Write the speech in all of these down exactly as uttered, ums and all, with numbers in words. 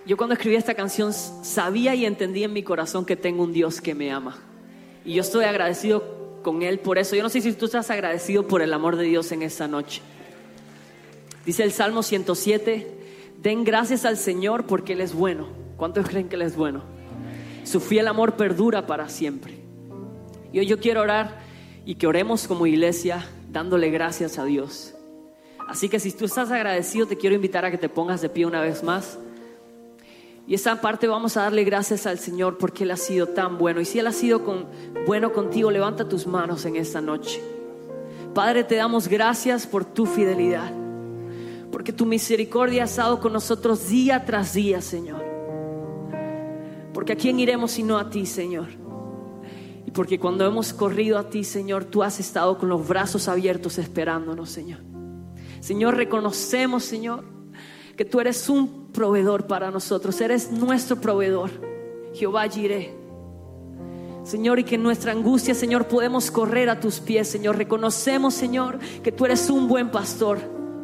Yo cuando escribí esta canción sabía y entendí en mi corazón que tengo un Dios que me ama. Y yo estoy agradecido con Él por eso. Yo no sé si tú estás agradecido por el amor de Dios en esta noche. Dice el Salmo ciento siete: den gracias al Señor porque Él es bueno. ¿Cuántos creen que Él es bueno? Su fiel amor perdura para siempre. Y hoy yo quiero orar y que oremos como iglesia dándole gracias a Dios. Así que si tú estás agradecido, te quiero invitar a que te pongas de pie una vez más. Y esa parte vamos a darle gracias al Señor porque Él ha sido tan bueno. Y si Él ha sido con, bueno contigo, levanta tus manos en esta noche. Padre, te damos gracias por tu fidelidad, porque tu misericordia ha estado con nosotros día tras día, Señor. Porque ¿a quién iremos sino a ti, Señor? Y porque cuando hemos corrido a ti, Señor, tú has estado con los brazos abiertos esperándonos, Señor. Señor, reconocemos, Señor, que tú eres un proveedor para nosotros. Eres nuestro proveedor, Jehová Jireh. Señor, y que en nuestra angustia, Señor, podemos correr a tus pies, Señor. Reconocemos, Señor, que tú eres un buen pastor,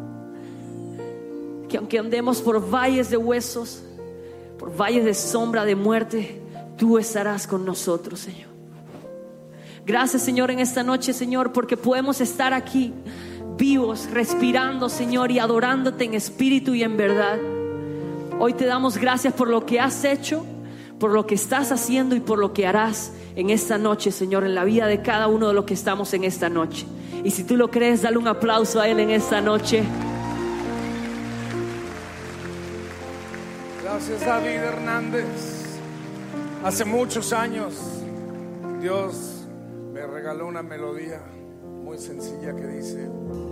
que aunque andemos por valles de huesos, por valles de sombra de muerte, tú estarás con nosotros, Señor. Gracias, Señor, en esta noche, Señor, porque podemos estar aquí vivos, respirando, Señor, y adorándote en espíritu y en verdad. Hoy te damos gracias por lo que has hecho, por lo que estás haciendo y por lo que harás en esta noche, Señor, en la vida de cada uno de los que estamos en esta noche. Y si tú lo crees, dale un aplauso a Él en esta noche. Gracias, David Hernández. Hace muchos años Dios me regaló una melodía muy sencilla que dice: